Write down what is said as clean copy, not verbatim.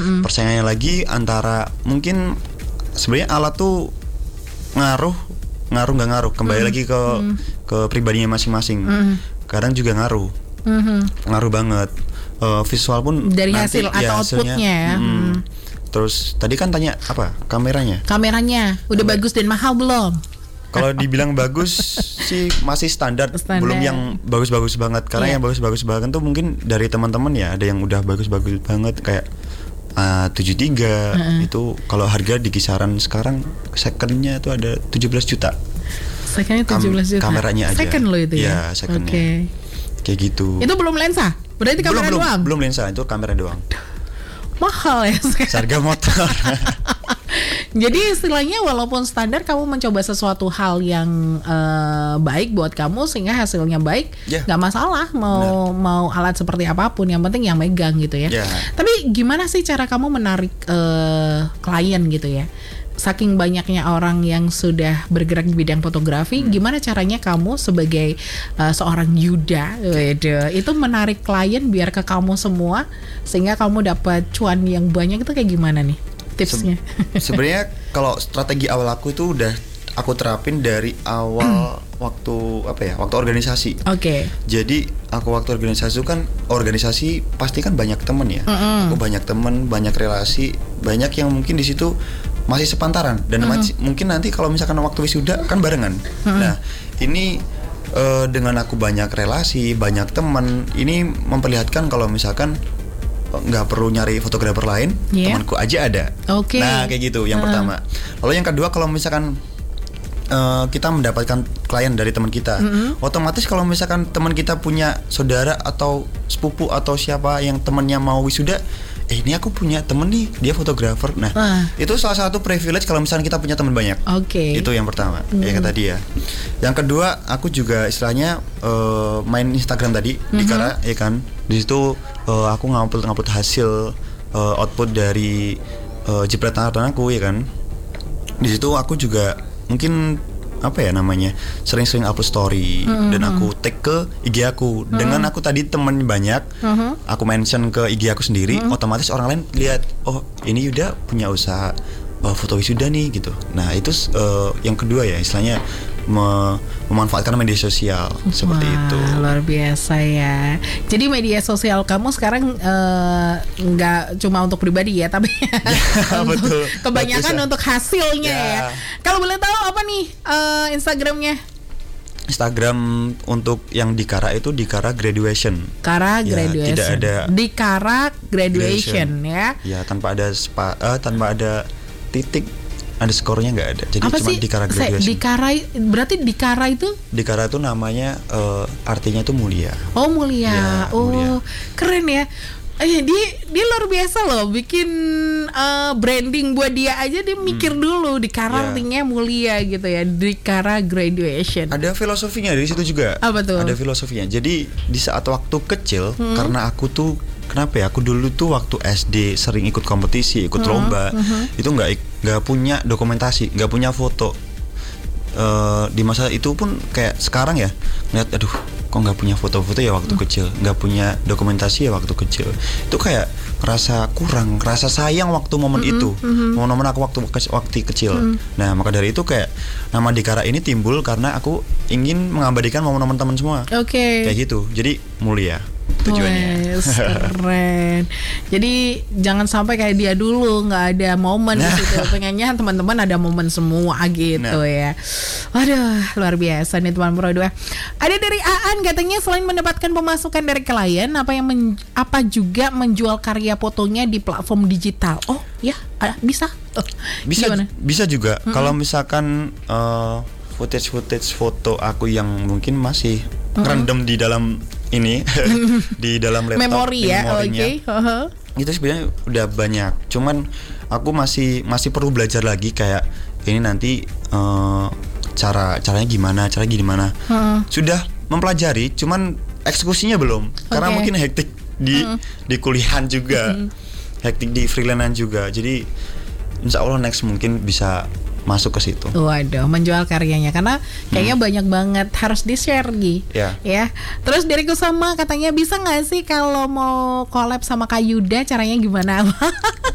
Persaingannya lagi antara mungkin sebenarnya alat tuh ngaruh nggak ngaruh kembali lagi ke pribadinya masing-masing. Kadang juga ngaruh banget. Visual pun dari nanti, hasil atau outputnya ya. Terus tadi kan tanya apa kameranya Udah bagus dan mahal belum? Kalau dibilang bagus sih masih standar, belum yang bagus-bagus banget. Karena yang bagus-bagus banget tuh mungkin dari teman-teman ya, ada yang udah bagus-bagus banget kayak 73 itu kalau harga di kisaran sekarang secondnya itu ada 17 juta. Secondnya 17 juta. Kameranya aja. Second lo itu ya? Ya secondnya. Kayak gitu. Itu belum lensa? Berarti kamera doang? Belum lensa, itu kamera doang. Mahal ya sekarang. Harga motor. Jadi istilahnya walaupun standar, kamu mencoba sesuatu hal yang baik buat kamu sehingga hasilnya baik, nggak masalah mau alat seperti apapun, yang penting yang megang gitu ya. Tapi gimana sih cara kamu menarik klien gitu ya? Saking banyaknya orang yang sudah bergerak di bidang fotografi, gimana caranya kamu sebagai seorang Yuda itu menarik klien biar ke kamu semua sehingga kamu dapat cuan yang banyak, itu kayak gimana nih tipsnya? Sebenarnya kalau strategi awal aku itu udah aku terapin dari awal waktu organisasi. Jadi aku waktu organisasi kan pasti kan banyak temen ya. Aku banyak temen, banyak relasi, banyak yang mungkin di situ masih sepantaran dan mungkin nanti kalau misalkan waktu wisuda kan barengan. Nah ini dengan aku banyak relasi, banyak teman, ini memperlihatkan kalau misalkan nggak perlu nyari fotografer lain, temanku aja ada. Nah kayak gitu yang pertama. Lalu yang kedua, kalau misalkan kita mendapatkan klien dari teman kita, otomatis kalau misalkan teman kita punya saudara atau sepupu atau siapa yang temannya mau wisuda, ini aku punya temen nih, dia fotografer. Nah itu salah satu privilege kalau misalkan kita punya teman banyak. Itu yang pertama, yang tadi ya. Yang kedua, aku juga istilahnya main Instagram tadi di Kara, ya kan. Di situ aku ngupload hasil output dari jepretan aku, ya kan. Di situ aku juga mungkin sering-sering upload story dan aku tag ke IG aku. Dengan aku tadi temen banyak, aku mention ke IG aku sendiri, otomatis orang lain lihat, oh ini Yuda punya usaha foto wisuda nih gitu. Nah itu yang kedua ya, istilahnya memanfaatkan media sosial seperti itu. Luar biasa ya. Jadi media sosial kamu sekarang nggak cuma untuk pribadi ya, tapi betul. Kebanyakan untuk hasilnya ya. Kalau boleh tahu apa nih Instagramnya? Instagram untuk yang di Kara itu di Kara Graduation. Kara Graduation. Tidak ada di Kara Graduation ya. Ya, tanpa ada titik, ada skornya nggak ada. Jadi apa cuma sih? di Kara Graduation. Di Kara berarti di Kara itu? Di Kara itu namanya artinya itu mulia. Oh mulia. Ya, mulia. Keren ya. Dia luar biasa loh, bikin branding buat dia aja, dia mikir dulu di Kara artinya mulia gitu ya, di Kara Graduation. Ada filosofinya di situ juga. Apa tuh? Ada filosofinya. Jadi di saat waktu kecil, karena aku tuh aku dulu tuh waktu SD sering ikut kompetisi, ikut lomba, itu nggak punya dokumentasi, nggak punya foto. Di masa itu pun kayak sekarang ya, ngeliat aduh kok nggak punya foto-foto ya waktu kecil, nggak punya dokumentasi ya waktu kecil, itu kayak ngerasa kurang, ngerasa sayang waktu momen itu, momen aku waktu kecil. Nah maka dari itu kayak nama di Kara ini timbul karena aku ingin mengabadikan momen-momen teman semua. Kayak gitu, jadi mulia tujuannya. Keren. Jadi jangan sampai kayak dia dulu nggak ada momen di situ. Pengennya teman-teman ada momen semua gitu ya. Waduh, luar biasa nih teman Pro 2. Ada dari Aan, katanya selain mendapatkan pemasukan dari klien, apa juga menjual karya fotonya di platform digital. Oh ya, bisa. Bisa juga. Kalau misalkan footage foto aku yang mungkin masih random di dalam ini di dalam laptop, memori ya, itu sebenarnya udah banyak. Cuman aku masih perlu belajar lagi kayak ini nanti caranya gimana. Sudah mempelajari, cuman eksekusinya belum. Karena mungkin hektik di kuliahan juga, hektik di freelance juga. Jadi insya Allah next mungkin bisa masuk ke situ. Waduh, menjual karyanya karena kayaknya banyak banget harus di-share ya. Terus dari Kusama katanya bisa nggak sih kalau mau collab sama Kak Yuda, caranya gimana?